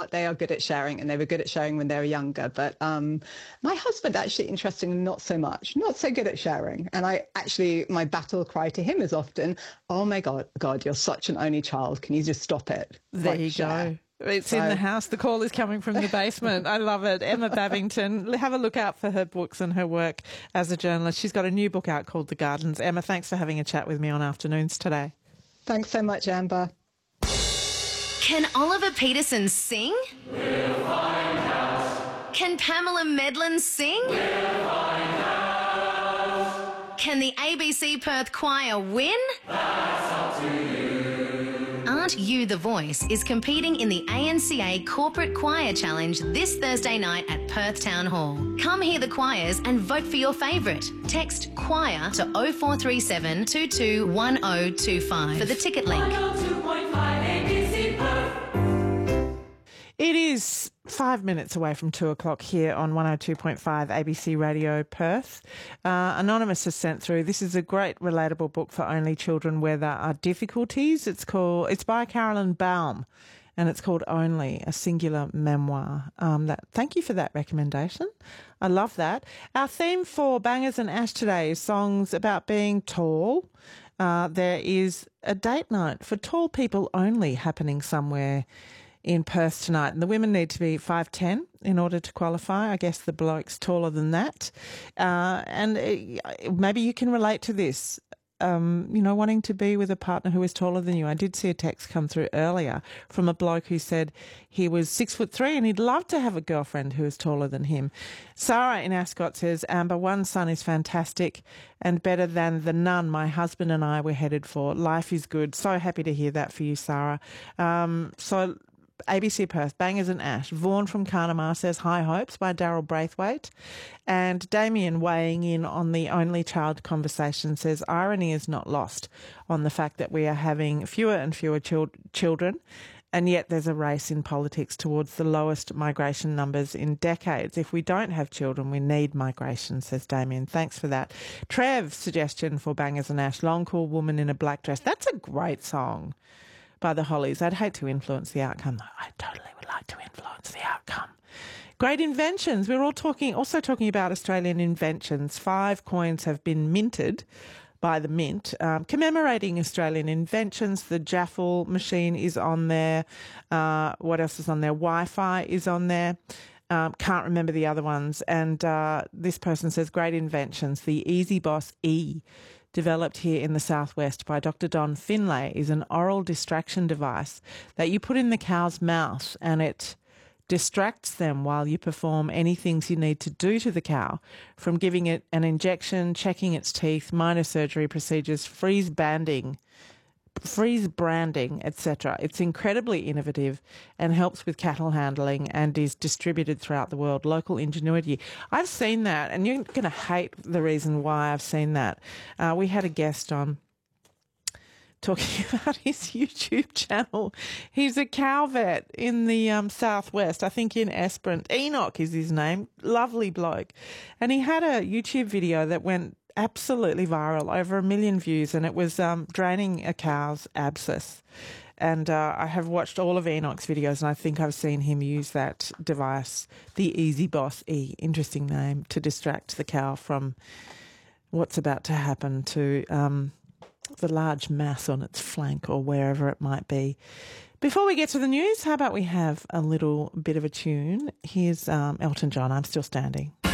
what? They are good at sharing, and they were good at sharing when they were younger. But my husband, actually, interestingly, not so much, not so good at sharing. And my battle cry to him is often, oh my God, you're such an only child. Can you just stop it? There you go. It's in the house. The call is coming from the basement. I love it. Emma Babington, have a look out for her books and her work as a journalist. She's got a new book out called The Gardens. Emma, thanks for having a chat with me on Afternoons today. Thanks so much, Amber. Can Oliver Peterson sing? We'll find out. Can Pamela Medlin sing? We'll find out. Can the ABC Perth Choir win? That's up to you. Aren't You the Voice is competing in the ANCA Corporate Choir Challenge this Thursday night at Perth Town Hall. Come hear the choirs and vote for your favourite. Text choir to 0437 22 1025 for the ticket link. 102.5 ABC Perth. It is 5 minutes away from 2 o'clock here on 102.5 ABC Radio Perth. Anonymous has sent through, this is a great relatable book for only children where there are difficulties. It's by Carolyn Baum, and it's called Only, a singular memoir. Thank you for that recommendation. I love that. Our theme for Bangers and Ash today is songs about being tall. There is a date night for tall people only happening somewhere in Perth tonight. And the women need to be 5'10" in order to qualify. I guess the bloke's taller than that. Maybe you can relate to this, wanting to be with a partner who is taller than you. I did see a text come through earlier from a bloke who said he was 6'3" and he'd love to have a girlfriend who is taller than him. Sarah in Ascot says, Amber, one son is fantastic and better than the nun my husband and I were headed for. Life is good. So happy to hear that for you, Sarah. ABC Perth, Bangers and Ash. Vaughan from Carnamah says High Hopes by Daryl Braithwaite. And Damien, weighing in on the only child conversation, says irony is not lost on the fact that we are having fewer and fewer children, and yet there's a race in politics towards the lowest migration numbers in decades. If we don't have children, we need migration, says Damien. Thanks for that. Trev's suggestion for Bangers and Ash, Long Cool Woman in a Black Dress. That's a great song by the Hollies. I'd hate to influence the outcome, though. I totally would like to influence the outcome. Great inventions. We're also talking about Australian inventions. 5 coins have been minted by the Mint, commemorating Australian inventions. The Jaffle machine is on there. What else is on there? Wi-Fi is on there. Can't remember the other ones. And this person says, great inventions. The EasyBoss E, developed here in the southwest by Dr. Don Finlay, is an oral distraction device that you put in the cow's mouth, and it distracts them while you perform any things you need to do to the cow, from giving it an injection, checking its teeth, minor surgery procedures, freeze branding, etc. It's incredibly innovative and helps with cattle handling and is distributed throughout the world. Local ingenuity. I've seen that, and you're going to hate the reason why I've seen that. We had a guest on talking about his YouTube channel. He's a cow vet in the southwest, I think in Esperance. Enoch is his name. Lovely bloke. And he had a YouTube video that went absolutely viral, over 1 million views, and it was draining a cow's abscess. And I have watched all of Enoch's videos, and I think I've seen him use that device, the EasyBoss E, interesting name, to distract the cow from what's about to happen to the large mass on its flank or wherever it might be. Before we get to the news, how about we have a little bit of a tune? Here's Elton John, I'm Still Standing.